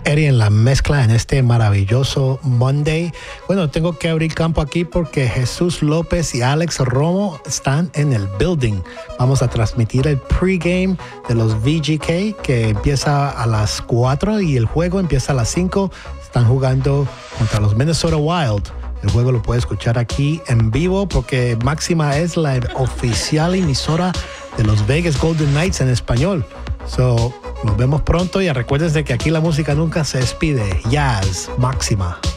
Eddie en la mezcla en este maravilloso Monday. Bueno, tengo que abrir campo aquí porque Jesús López y Alex Romo están en el building. Vamos a transmitir el pregame de los VGK que empieza a las 4 y el juego empieza a las 5. Están jugando contra los Minnesota Wild. El juego lo puede escuchar aquí en vivo porque Máxima es la oficial emisora de los Vegas Golden Knights en español. So, nos vemos pronto y recuerden que aquí la música nunca se despide. Jazz Máxima.